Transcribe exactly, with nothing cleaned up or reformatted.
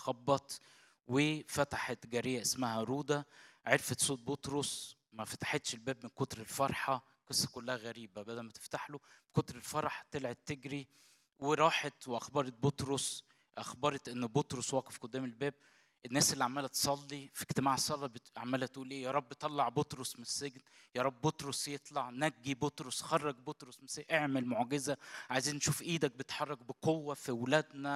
بتخبط، وفتحت جارية اسمها رودا، عرفت صوت بطرس، ما فتحتش الباب من كتر الفرحة. القصة كلها غريبة، بدل ما تفتح له كتر الفرح طلعت تجري وراحت واخبرت بطرس، اخبرت ان بطرس واقف قدام الباب. الناس اللي عماله تصلي في اجتماع الصلاه عماله تقول ايه؟ يا رب طلع بطرس من السجن، يا رب بطرس يطلع، نجي بطرس، خرج بطرس من السجن، اعمل معجزه، عايزين نشوف ايدك بتحرك بقوه في اولادنا